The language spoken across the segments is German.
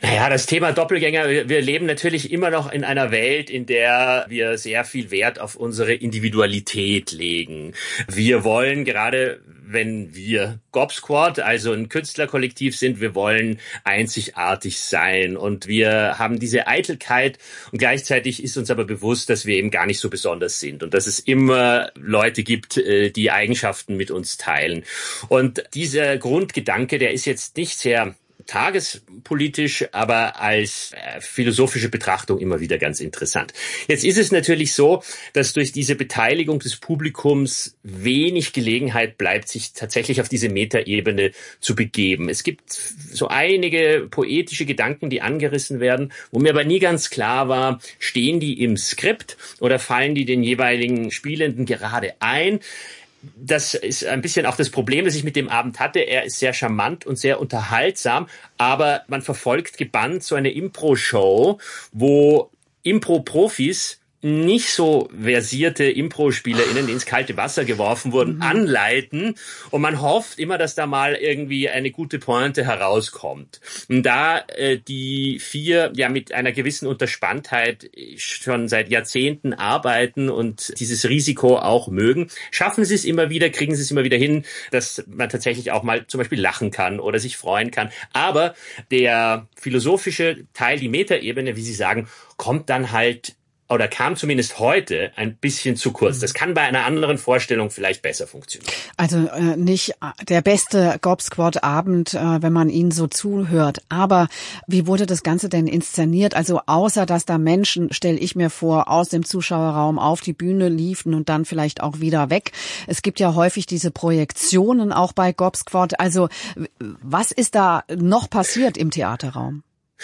Naja, das Thema Doppelgänger, wir leben natürlich immer noch in einer Welt, in der wir sehr viel Wert auf unsere Individualität legen. Wir wollen, gerade wenn wir Gob Squad, also ein Künstlerkollektiv sind, wir wollen einzigartig sein und wir haben diese Eitelkeit und gleichzeitig ist uns aber bewusst, dass wir eben gar nicht so besonders sind und dass es immer Leute gibt, die Eigenschaften mit uns teilen. Und dieser Grundgedanke, der ist jetzt nicht sehr tagespolitisch, aber als philosophische Betrachtung immer wieder ganz interessant. Jetzt ist es natürlich so, dass durch diese Beteiligung des Publikums wenig Gelegenheit bleibt, sich tatsächlich auf diese Metaebene zu begeben. Es gibt so einige poetische Gedanken, die angerissen werden, wo mir aber nie ganz klar war, stehen die im Skript oder fallen die den jeweiligen Spielenden gerade ein? Das ist ein bisschen auch das Problem, das ich mit dem Abend hatte. Er ist sehr charmant und sehr unterhaltsam, aber man verfolgt gebannt so eine Impro-Show, wo Impro-Profis nicht so versierte Impro-SpielerInnen, die ins kalte Wasser geworfen wurden, anleiten. Und man hofft immer, dass da mal irgendwie eine gute Pointe herauskommt. Und da die vier ja mit einer gewissen Unterspanntheit schon seit Jahrzehnten arbeiten und dieses Risiko auch mögen, schaffen sie es immer wieder, kriegen sie es immer wieder hin, dass man tatsächlich auch mal zum Beispiel lachen kann oder sich freuen kann. Aber der philosophische Teil, die Metaebene, wie Sie sagen, kommt dann halt oder kam zumindest heute ein bisschen zu kurz. Das kann bei einer anderen Vorstellung vielleicht besser funktionieren. Also nicht der beste Gob Squad Abend, wenn man ihnen so zuhört. Aber wie wurde das Ganze denn inszeniert? Also außer, dass da Menschen, stelle ich mir vor, aus dem Zuschauerraum auf die Bühne liefen und dann vielleicht auch wieder weg. Es gibt ja häufig diese Projektionen auch bei Gob Squad. Also was ist da noch passiert im Theaterraum?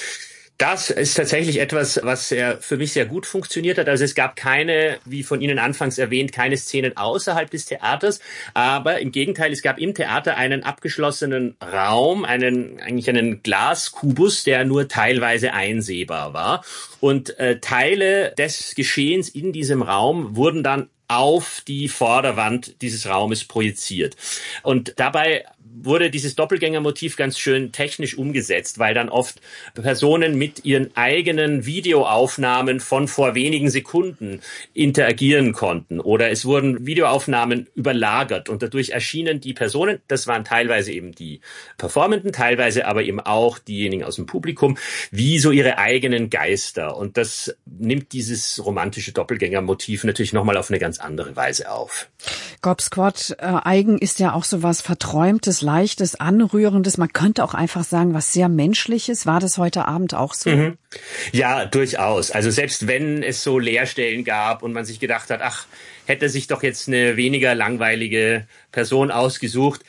Das ist tatsächlich etwas, was für mich sehr gut funktioniert hat. Also es gab keine, wie von Ihnen anfangs erwähnt, keine Szenen außerhalb des Theaters. Aber im Gegenteil, es gab im Theater einen abgeschlossenen Raum, eigentlich einen Glaskubus, der nur teilweise einsehbar war. Und Teile des Geschehens in diesem Raum wurden dann auf die Vorderwand dieses Raumes projiziert. Und dabei wurde dieses Doppelgängermotiv ganz schön technisch umgesetzt, weil dann oft Personen mit ihren eigenen Videoaufnahmen von vor wenigen Sekunden interagieren konnten. Oder es wurden Videoaufnahmen überlagert und dadurch erschienen die Personen, das waren teilweise eben die Performenden, teilweise aber eben auch diejenigen aus dem Publikum, wie so ihre eigenen Geister. Und das nimmt dieses romantische Doppelgängermotiv natürlich nochmal auf eine ganz andere Weise auf. Gob Squad eigen ist ja auch so was Verträumtes, Leichtes, Anrührendes. Man könnte auch einfach sagen, was sehr Menschliches. War das heute Abend auch so? Mhm. Ja, durchaus. Also selbst wenn es so Leerstellen gab und man sich gedacht hat, ach, hätte sich doch jetzt eine weniger langweilige Person ausgesucht.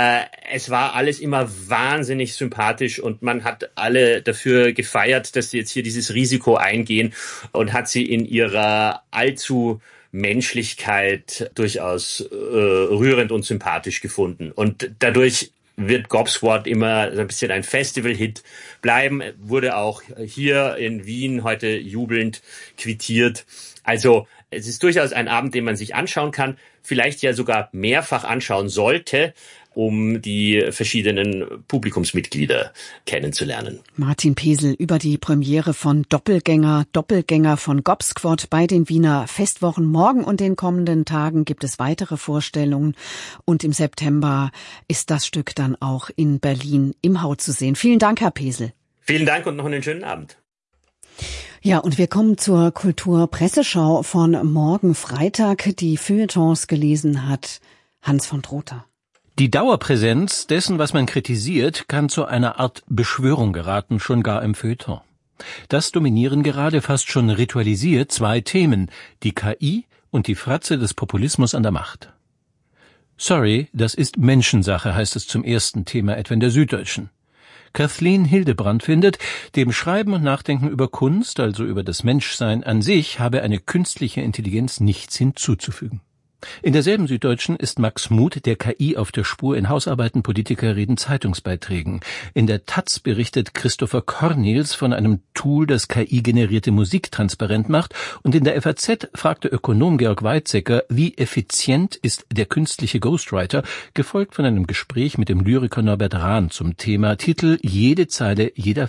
Es war alles immer wahnsinnig sympathisch und man hat alle dafür gefeiert, dass sie jetzt hier dieses Risiko eingehen und hat sie in ihrer allzu Menschlichkeit durchaus rührend und sympathisch gefunden. Und dadurch wird Gob Squad immer so ein bisschen ein Festival-Hit bleiben. Wurde auch hier in Wien heute jubelnd quittiert. Also es ist durchaus ein Abend, den man sich anschauen kann, vielleicht ja sogar mehrfach anschauen sollte, um die verschiedenen Publikumsmitglieder kennenzulernen. Martin Pesel über die Premiere von Doppelgänger von Gob Squad bei den Wiener Festwochen. Morgen und den kommenden Tagen gibt es weitere Vorstellungen und im September ist das Stück dann auch in Berlin im Hau zu sehen. Vielen Dank, Herr Pesel. Vielen Dank und noch einen schönen Abend. Ja, und wir kommen zur Kulturpresseschau von morgen Freitag, die Feuilletons gelesen hat Hans von Trotha. Die Dauerpräsenz dessen, was man kritisiert, kann zu einer Art Beschwörung geraten, schon gar im Feuilleton. Das dominieren gerade fast schon ritualisiert zwei Themen, die KI und die Fratze des Populismus an der Macht. Sorry, das ist Menschensache, heißt es zum ersten Thema etwa in der Süddeutschen. Kathleen Hildebrand findet, dem Schreiben und Nachdenken über Kunst, also über das Menschsein an sich, habe eine künstliche Intelligenz nichts hinzuzufügen. In derselben Süddeutschen ist Max Muth der KI auf der Spur in Hausarbeiten, Politikerreden, Zeitungsbeiträgen. In der Taz berichtet Christopher Cornels von einem Tool, das KI-generierte Musik transparent macht. Und in der FAZ fragt der Ökonom Georg Weizsäcker, wie effizient ist der künstliche Ghostwriter, gefolgt von einem Gespräch mit dem Lyriker Norbert Rahn zum Thema Titel Jede Zeile, jeder